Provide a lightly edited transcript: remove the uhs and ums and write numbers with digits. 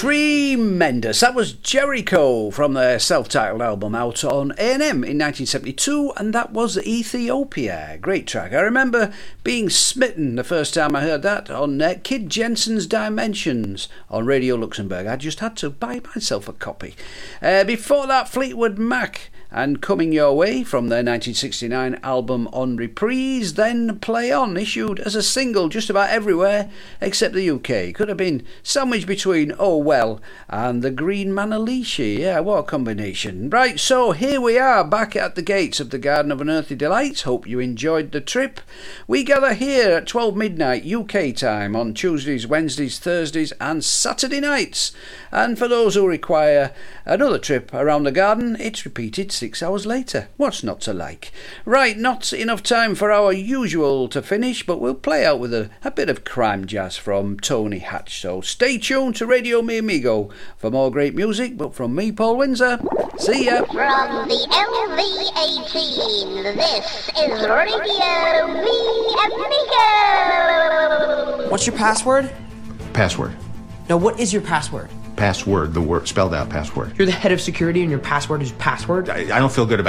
Tremendous. That was Jericho from their self-titled album out on A&M in 1972, and that was Ethiopia. Great track. I remember being smitten the first time I heard that on Kid Jensen's Dimensions on Radio Luxembourg. I just had to buy myself a copy. Before that, Fleetwood Mac and Coming Your Way from their 1969 album On Reprise, then Play On, issued as a single just about everywhere except the UK. Could have been sandwiched between Oh Well and the Green Manalishi. Yeah, what a combination. Right, so here we are back at the gates of the Garden of Unearthly Delights. Hope you enjoyed the trip. We gather here at 12 midnight UK time on Tuesdays, Wednesdays, Thursdays and Saturday nights. And for those who require another trip around the garden, it's repeated 6 hours later. What's not to like? Right, not enough time for our usual to finish, but we'll play out with a bit of crime jazz from Tony Hatch. So stay tuned to Radio Mi Amigo for more great music, but from me, Paul Windsor, see ya! From the LV18, this is Radio Mi Amigo! What's your password? Password. No, what is your password? Password, the word, spelled out password. You're the head of security and your password is password? I don't feel good about